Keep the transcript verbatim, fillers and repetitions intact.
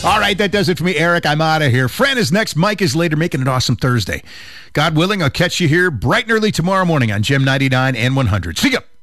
All right, that does it for me, Eric. I'm out of here. Fran is next. Mike is later. Making it awesome Thursday. God willing, I'll catch you here bright and early tomorrow morning on Gem ninety-nine and one hundred. See ya.